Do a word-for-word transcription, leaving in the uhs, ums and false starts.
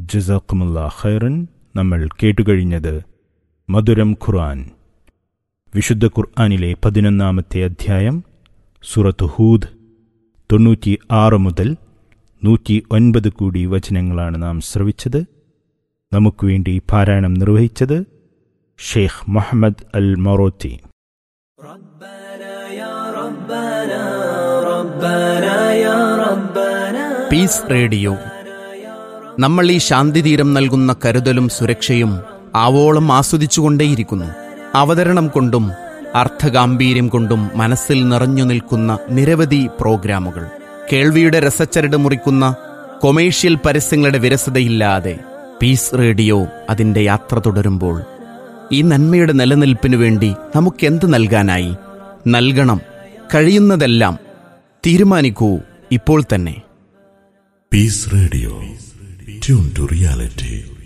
ജസാക്കുമുല്ലാ ഖൈറൻ. നമ്മൾ കേട്ടുകഴിഞ്ഞത് മധുരം ഖുർആൻ, വിശുദ്ധ ഖുർആനിലെ പതിനൊന്നാമത്തെ അധ്യായം സൂറത്ത് ഹൂദ്. തൊണ്ണൂറ്റി ആറ് മുതൽ നൂറ്റി ഒൻപത് കൂടി വചനങ്ങളാണ് നാം ശ്രവിച്ചത്. നമുക്ക് വേണ്ടി പാരായണം നിർവഹിച്ചത് ഷെയ്ഖ് മുഹമ്മദ് അൽ മറോത്തി. Piece radio. നമ്മൾ ഈ ശാന്തിതീരം നൽകുന്ന കരുതലും സുരക്ഷയും ആവോളം ആസ്വദിച്ചുകൊണ്ടേയിരിക്കുന്നു. അവതരണം കൊണ്ടും അർത്ഥഗാംഭീര്യം കൊണ്ടും മനസ്സിൽ നിറഞ്ഞു നിൽക്കുന്ന നിരവധി പ്രോഗ്രാമുകൾ, കേൾവിയുടെ രസച്ചരട് മുറിക്കുന്ന കൊമേഴ്ഷ്യൽ പരസ്യങ്ങളുടെ വിരസതയില്ലാതെ പീസ് റേഡിയോ അതിൻ്റെ യാത്ര തുടരുമ്പോൾ ഈ നന്മയുടെ നിലനിൽപ്പിനു വേണ്ടി നമുക്കെന്ത് നൽകാനായി? നൽകണം, കഴിയുന്നതെല്ലാം. തീരുമാനിക്കൂ ഇപ്പോൾ തന്നെ. Piece radio, tune to reality.